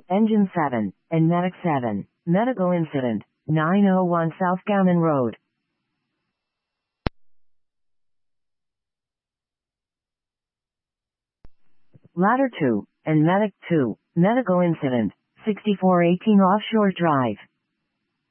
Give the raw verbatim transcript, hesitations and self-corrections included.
Engine seven, and Medic seven, medical incident, nine oh one South Gammon Road. Ladder two, and Medic two, medical incident, sixty-four eighteen Offshore Drive.